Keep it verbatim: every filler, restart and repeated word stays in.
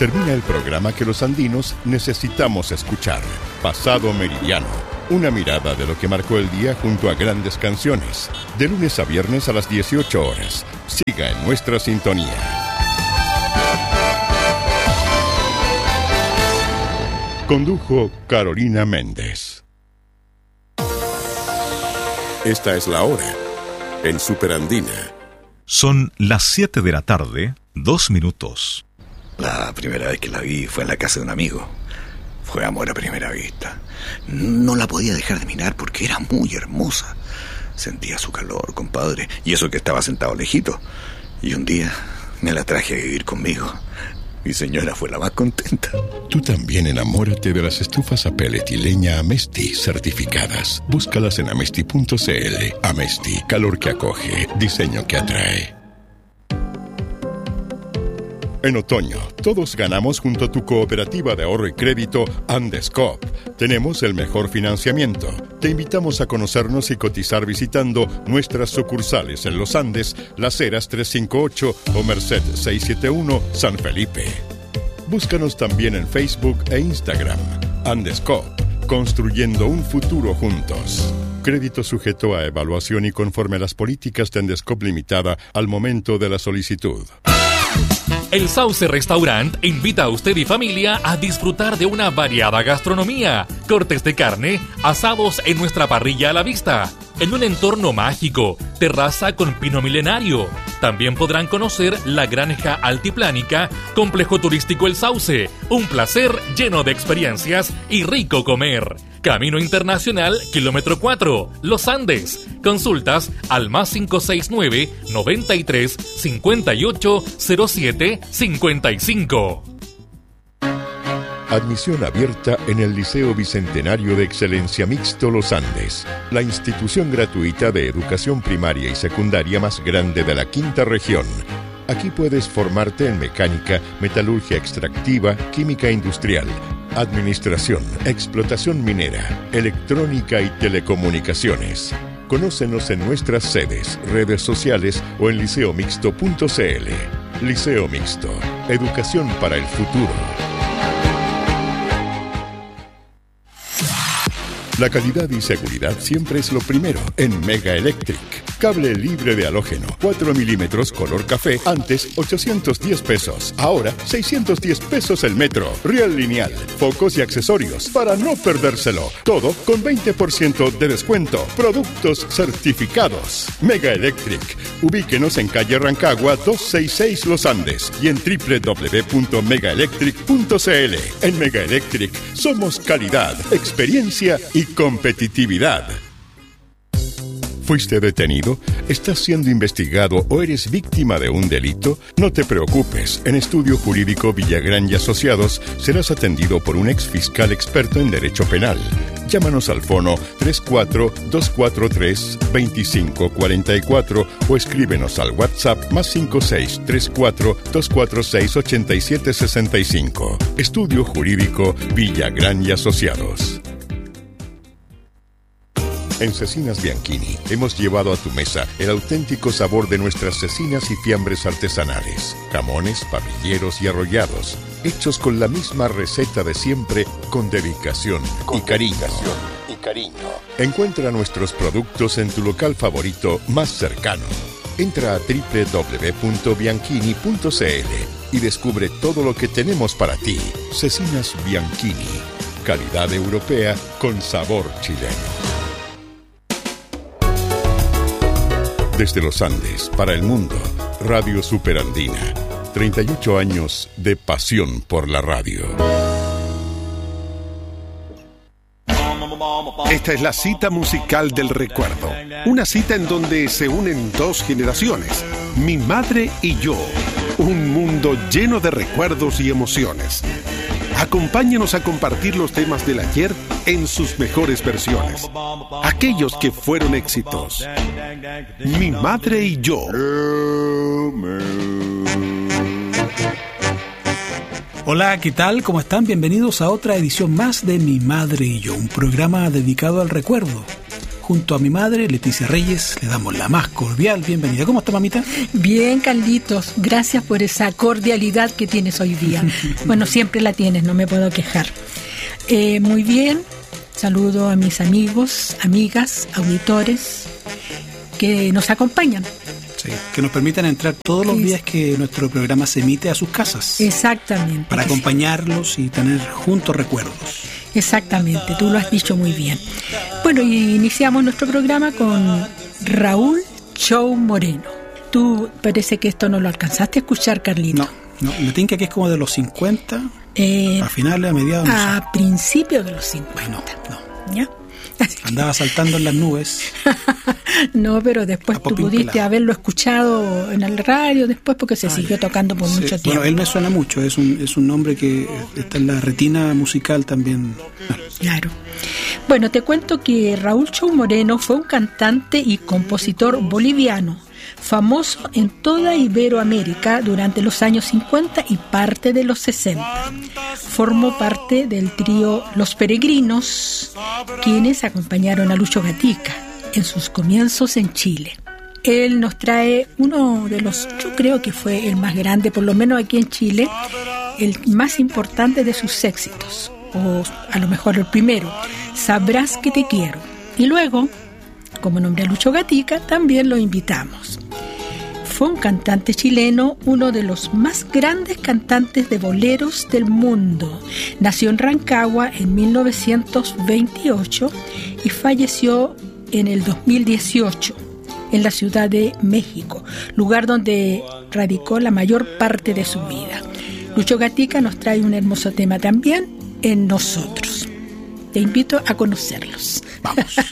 Termina el programa que los andinos necesitamos escuchar. Pasado Meridiano. Una mirada de lo que marcó el día junto a grandes canciones. De lunes a viernes a las dieciocho horas. Siga en nuestra sintonía. Condujo Carolina Méndez. Esta es la hora en Superandina. Son las siete de la tarde, dos minutos. La primera vez que la vi fue en la casa de un amigo. Fue amor a primera vista. No la podía dejar de mirar porque era muy hermosa. Sentía su calor, compadre, y eso que estaba sentado lejito. Y un día me la traje a vivir conmigo. Mi señora fue la más contenta. Tú también enamórate de las estufas a pellet y leña Amesti certificadas. Búscalas en amesti punto cl. Amesti, calor que acoge, diseño que atrae. En otoño, todos ganamos junto a tu cooperativa de ahorro y crédito Andescop. Tenemos el mejor financiamiento. Te invitamos a conocernos y cotizar visitando nuestras sucursales en Los Andes, Las Heras trescientos cincuenta y ocho o Merced seiscientos setenta y uno, San Felipe. Búscanos también en Facebook e Instagram. Andescop, construyendo un futuro juntos. Crédito sujeto a evaluación y conforme a las políticas de Andescop Limitada al momento de la solicitud. El Sauce Restaurant invita a usted y familia a disfrutar de una variada gastronomía, cortes de carne, asados en nuestra parrilla a la vista, en un entorno mágico, terraza con pino milenario. También podrán conocer la granja altiplánica, complejo turístico El Sauce, un placer lleno de experiencias y rico comer. Camino Internacional, kilómetro cuatro, Los Andes. Consultas al más cinco seis nueve, noventa y tres, cincuenta y ocho, cero siete, cincuenta y cinco. Admisión abierta en el Liceo Bicentenario de Excelencia Mixto Los Andes, la institución gratuita de educación primaria y secundaria más grande de la quinta región. Aquí puedes formarte en mecánica, metalurgia extractiva, química industrial, administración, explotación minera, electrónica y telecomunicaciones. Conócenos en nuestras sedes, redes sociales o en liceo mixto punto cl. Liceo Mixto, educación para el futuro. La calidad y seguridad siempre es lo primero en Mega Electric. Cable libre de halógeno, cuatro milímetros color café, antes ochocientos diez pesos, ahora seiscientos diez pesos el metro. Riel lineal, focos y accesorios para no perdérselo. Todo con veinte por ciento de descuento. Productos certificados. Mega Electric. Ubíquenos en calle Rancagua doscientos sesenta y seis Los Andes y en doble u doble u doble u punto mega electric punto cl. En Mega Electric somos calidad, experiencia y competitividad. ¿Fuiste detenido? ¿Estás siendo investigado o eres víctima de un delito? No te preocupes. En Estudio Jurídico Villagrán y Asociados serás atendido por un ex fiscal experto en derecho penal. Llámanos al fono tres cuatro dos cuatro tres, dos cinco cuatro cuatro o escríbenos al WhatsApp más cinco seis tres cuatro dos cuatro seis ocho siete seis cinco. Estudio Jurídico Villagrán y Asociados. En Cecinas Bianchini hemos llevado a tu mesa el auténtico sabor de nuestras cecinas y fiambres artesanales, jamones, papilleros y arrollados, hechos con la misma receta de siempre, con dedicación, con y, cariño. dedicación y cariño. Encuentra nuestros productos en tu local favorito más cercano. Entra a doble u doble u doble u punto bianchini punto cl y descubre todo lo que tenemos para ti. Cecinas Bianchini, calidad europea con sabor chileno. Desde los Andes, para el mundo, Radio Superandina. treinta y ocho años de pasión por la radio. Esta es la cita musical del recuerdo. Una cita en donde se unen dos generaciones. Mi madre y yo. Un mundo lleno de recuerdos y emociones. Acompáñenos a compartir los temas del ayer en sus mejores versiones. Aquellos que fueron éxitos. Mi madre y yo. Hola, ¿qué tal? ¿Cómo están? Bienvenidos a otra edición más de Mi Madre y Yo, un programa dedicado al recuerdo. junto a mi madre, Leticia Reyes, le damos la más cordial bienvenida. ¿Cómo está, mamita? Bien, Carlitos, gracias por esa cordialidad que tienes hoy día. Bueno, siempre la tienes, no me puedo quejar. Eh, muy bien, saludo a mis amigos, amigas, auditores que nos acompañan. Sí, que nos permitan entrar todos los días que nuestro programa se emite a sus casas. Exactamente. Para acompañarlos y tener juntos recuerdos. Exactamente, tú lo has dicho muy bien. Bueno, y iniciamos nuestro programa con Raúl Chou Moreno. Tú parece que esto no lo alcanzaste a escuchar, Carlito. No, no, me tinca que es como de los cincuenta, eh, a finales, a mediados. A no sé. Principios de los cincuenta. No, no. ¿Ya? Andaba saltando en las nubes. No, pero después tú pudiste haberlo escuchado en el radio después porque se ah, siguió tocando por sí, mucho tiempo. Bueno, él me suena mucho, es un, es un nombre que está en la retina musical también. Claro. Bueno, te cuento que Raúl Chou Moreno fue un cantante y compositor boliviano, famoso en toda Iberoamérica durante los años cincuenta y parte de los sesenta. Formó parte del trío Los Peregrinos, quienes acompañaron a Lucho Gatica en sus comienzos en Chile. Él nos trae uno de los, yo creo que fue el más grande, por lo menos aquí en Chile, el más importante de sus éxitos, o a lo mejor el primero, Sabrás que te quiero. Y luego, como nombré a Lucho Gatica, también lo invitamos. Fue un cantante chileno, uno de los más grandes cantantes de boleros del mundo. Nació en Rancagua en mil novecientos veintiocho y falleció en el dos mil dieciocho en la Ciudad de México, lugar donde radicó la mayor parte de su vida. Lucho Gatica nos trae un hermoso tema también, En Nosotros. Te invito a conocerlos. Vamos.